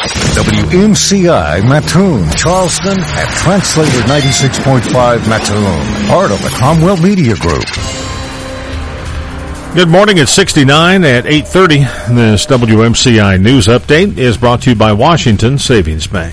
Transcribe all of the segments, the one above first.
WMCI Mattoon, Charleston, and Translator 96.5 Mattoon, part of the Cromwell Media Group. Good morning. It's 69 at 8:30. This WMCI News Update is brought to you by Washington Savings Bank.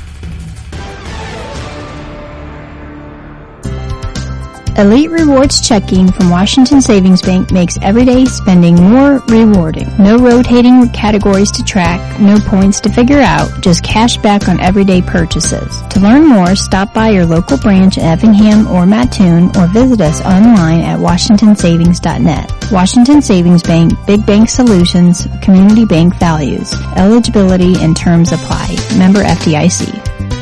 Elite Rewards checking from Washington Savings Bank makes everyday spending more rewarding. No rotating categories to track, no points to figure out, just cash back on everyday purchases. To learn more, stop by your local branch in Effingham or Mattoon or visit us online at washingtonsavings.net. Washington Savings Bank, big bank solutions, community bank values. Eligibility and terms apply. Member FDIC.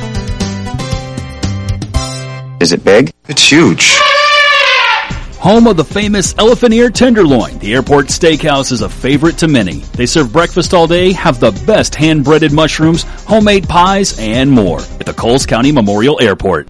Is it big? It's huge. Home of the famous elephant ear tenderloin, the airport steakhouse is a favorite to many. They serve breakfast all day, have the best hand-breaded mushrooms, homemade pies, and more at the Coles County Memorial Airport.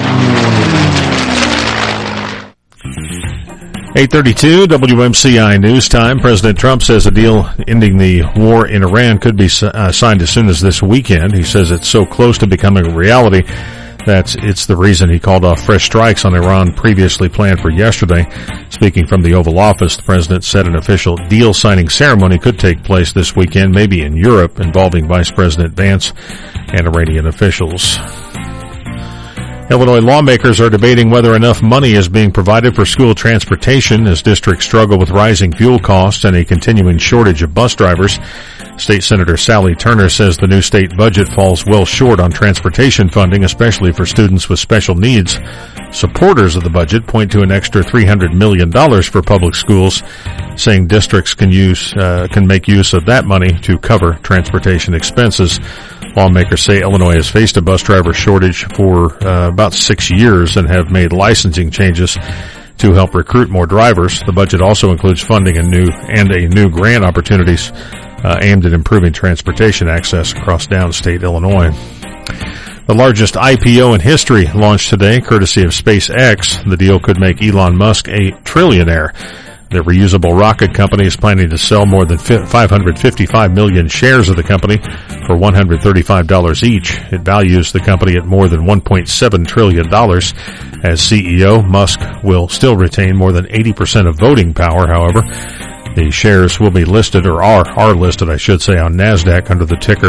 8:32 WMCI News Time. President Trump says a deal ending the war in Iran could be signed as soon as this weekend. He says it's so close to becoming a reality it's the reason he called off fresh strikes on Iran previously planned for yesterday. Speaking from the Oval Office, the president said an official deal signing ceremony could take place this weekend, maybe in Europe, involving Vice President Vance and Iranian officials. Illinois lawmakers are debating whether enough money is being provided for school transportation as districts struggle with rising fuel costs and a continuing shortage of bus drivers. State Senator Sally Turner says the new state budget falls well short on transportation funding, especially for students with special needs. Supporters of the budget point to an extra $300 million for public schools, saying districts can make use of that money to cover transportation expenses. Lawmakers say Illinois has faced a bus driver shortage for about 6 years and have made licensing changes to help recruit more drivers. The budget also includes funding a new grant opportunities aimed at improving transportation access across downstate Illinois. The largest IPO in history launched today, courtesy of SpaceX. The deal could make Elon Musk a trillionaire. The reusable rocket company is planning to sell more than 555 million shares of the company for $135 each. It values the company at more than $1.7 trillion. As CEO, Musk will still retain more than 80% of voting power, however. The shares will be listed, or are listed, I should say, on NASDAQ under the ticker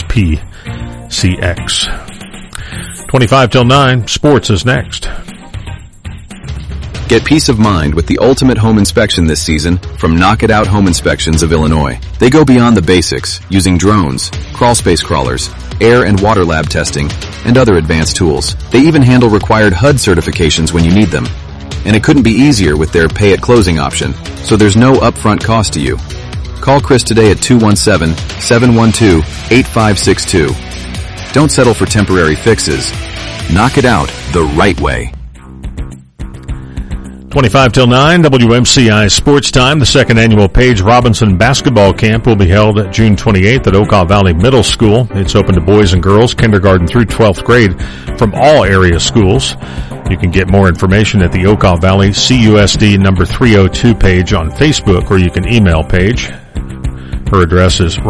SPCX. 25 till 9, sports is next. Get peace of mind with the ultimate home inspection this season from Knock It Out Home Inspections of Illinois. They go beyond the basics, using drones, crawl space crawlers, air and water lab testing, and other advanced tools. They even handle required HUD certifications when you need them. And it couldn't be easier with their pay-at-closing option, so there's no upfront cost to you. Call Chris today at 217-712-8562. Don't settle for temporary fixes. Knock it out the right way. 25 till 9, WMCI Sports Time. The second annual Paige Robinson Basketball Camp will be held June 28th at Okaw Valley Middle School. It's open to boys and girls, kindergarten through 12th grade, from all area schools. You can get more information at the Okaw Valley CUSD number 302 page on Facebook, or you can email Paige. Her address is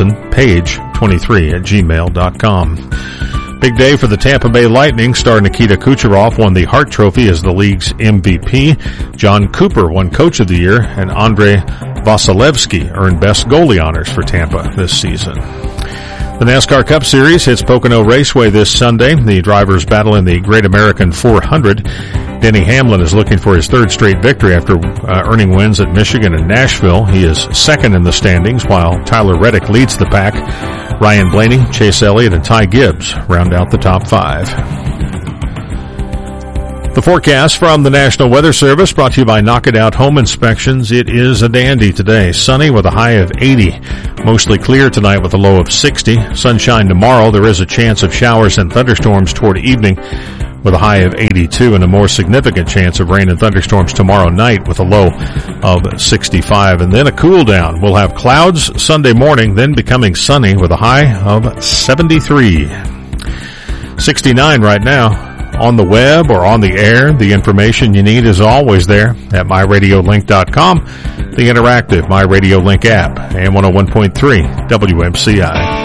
robinsonpage23@gmail.com. Big day for the Tampa Bay Lightning. Star Nikita Kucherov won the Hart Trophy as the league's MVP. John Cooper won Coach of the Year, and Andrei Vasilevsky earned Best Goalie honors for Tampa this season. The NASCAR Cup Series hits Pocono Raceway this Sunday. The drivers battle in the Great American 400. Denny Hamlin is looking for his third straight victory after earning wins at Michigan and Nashville. He is second in the standings, while Tyler Reddick leads the pack. Ryan Blaney, Chase Elliott, and Ty Gibbs round out the top 5. The forecast from the National Weather Service, brought to you by Knock It Out Home Inspections. It is a dandy today. Sunny with a high of 80. Mostly clear tonight with a low of 60. Sunshine tomorrow. There is a chance of showers and thunderstorms toward evening with a high of 82, and a more significant chance of rain and thunderstorms tomorrow night with a low of 65. And then a cool down. We'll have clouds Sunday morning, then becoming sunny with a high of 73. 69 right now. On the web or on the air, the information you need is always there at myradiolink.com, the interactive MyRadio Link app, and 101.3 WMCI.